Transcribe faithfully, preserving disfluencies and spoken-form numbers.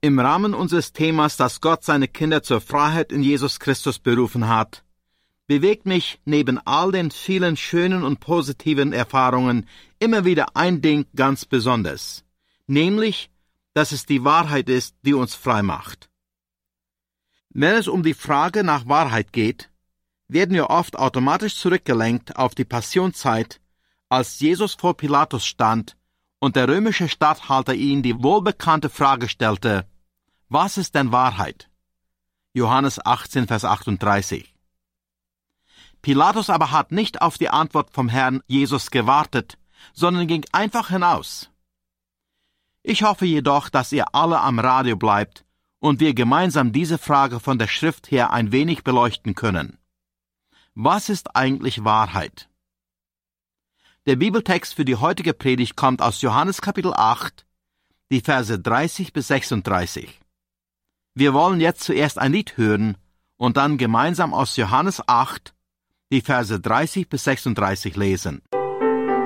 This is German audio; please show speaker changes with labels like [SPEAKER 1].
[SPEAKER 1] Im Rahmen unseres Themas, dass Gott seine Kinder zur Freiheit in Jesus Christus berufen hat, bewegt mich neben all den vielen schönen und positiven Erfahrungen immer wieder ein Ding ganz besonders, nämlich, dass es die Wahrheit ist, die uns frei macht. Wenn es um die Frage nach Wahrheit geht, werden wir oft automatisch zurückgelenkt auf die Passionszeit, als Jesus vor Pilatus stand und der römische Statthalter ihn die wohlbekannte Frage stellte: Was ist denn Wahrheit? Johannes achtzehn, Vers achtunddreißig. Pilatus aber hat nicht auf die Antwort vom Herrn Jesus gewartet, sondern ging einfach hinaus. Ich hoffe jedoch, dass ihr alle am Radio bleibt und wir gemeinsam diese Frage von der Schrift her ein wenig beleuchten können. Was ist eigentlich Wahrheit? Der Bibeltext für die heutige Predigt kommt aus Johannes Kapitel acht, die Verse dreißig bis sechsunddreißig. Wir wollen jetzt zuerst ein Lied hören und dann gemeinsam aus Johannes acht, die Verse dreißig bis sechsunddreißig lesen.